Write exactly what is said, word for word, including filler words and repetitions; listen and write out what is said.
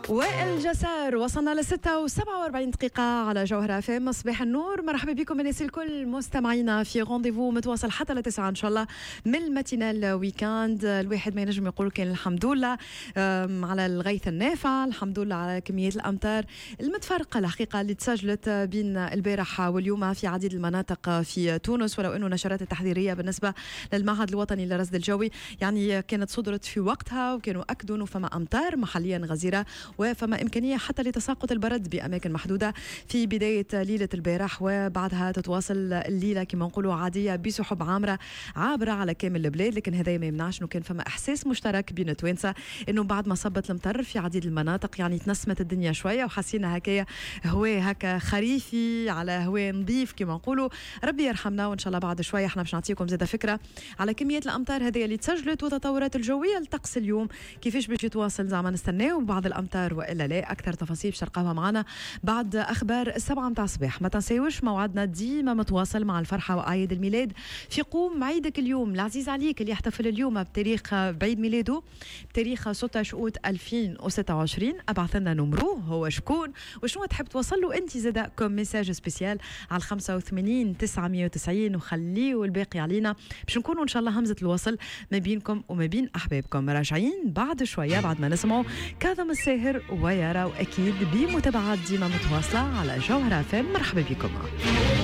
والجسار وصلنا لستة وسبعة وأربعين دقيقة على جوهرة اف ام. صباح النور، مرحبا بكم الناس الكل مستمعينا في رونديفو متواصل حتى لتسعة ان شاء الله من الماتينال ويكاند. الواحد ما ينجم يقول كان الحمد لله على الغيث النافع، الحمد لله على كمية الأمطار المتفرقة الحقيقة اللي تسجلت بين البارح واليوم في عديد المناطق في تونس، ولو أنه نشرات التحذيرية بالنسبة للمعهد الوطني للرصد الجوي يعني كانت صدرت في وقتها، وكانوا أكدوا أنه فما أمطار محليا غزيرة وفما إمكانية حتى لتساقط البرد بأماكن محدودة في بداية ليلة البارح، وبعدها تتواصل الليلة كما نقولوا عادية بسحب عامرة عابرة على كامل البلاد. لكن هذا ما يمنعش أنه كان فما إحساس مشترك بين التوانسة أنه بعد ما صبت المطر في عديد المناطق يعني تنسمت الدنيا شوية وحسينا هكايا هواء هكا خريفي على هواء نظيف كما نقولوا. ربي يرحمنا، وإن شاء الله بعد شوية احنا باش نعطيكم زادة فكرة على كمية الأمطار هذه اللي تسجلت وتطورات الجوية. الطقس اليوم كيفاش باش يتواصل زعما نستناو بعض الأمطار وإلا لا؟ أكثر تفاصيل باش تلقاوها معنا بعد أخبار السبعة متاع الصباح. ما تنسيوش موعدنا ديما متواصل مع الفرحة وأعياد الميلاد. في قوم عيدك اليوم العزيز عليك اللي يحتفل اليوم بتاريخ بعيد ميلاده بتاريخ ستة عشر أوت ألفين وستة وعشرين، ابعث لنا نمرو هو شكون وشنو تحب توصل له انت زادا كوم ميساج سبيسيال على خمسة وثمانين تسعمية وتسعين، وخليوا الباقي علينا باش نكونوا ان شاء الله همزة الوصل ما بينكم وما بين احبابكم. راجعين بعد شويه بعد ما نسمعوا كاظم الساهر ويارا، واكيد بمتابعات ديما متواصله على جوهرة اف ام. مرحبا بكم.